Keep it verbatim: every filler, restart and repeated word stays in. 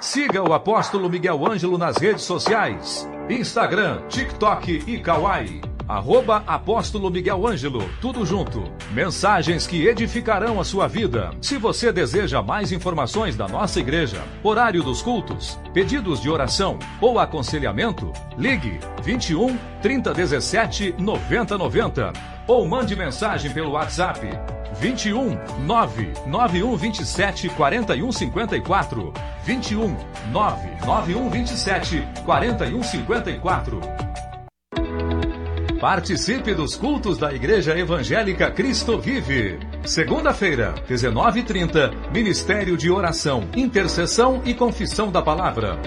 Siga o Apóstolo Miguel Ângelo nas redes sociais, Instagram, TikTok e Kawaii. Arroba Apóstolo Miguel Ângelo, tudo junto. Mensagens que edificarão a sua vida. Se você deseja mais informações da nossa igreja, horário dos cultos, pedidos de oração ou aconselhamento, ligue vinte e um, trinta, dezessete, noventa, noventa ou mande mensagem pelo WhatsApp vinte e um, nove nove um vinte e sete, quarenta e um cinquenta e quatro, vinte e um, nove nove um vinte e sete, quarenta e um cinquenta e quatro. Participe dos cultos da Igreja Evangélica Cristo Vive. Segunda-feira, dezenove e trinta, Ministério de Oração, Intercessão e Confissão da Palavra.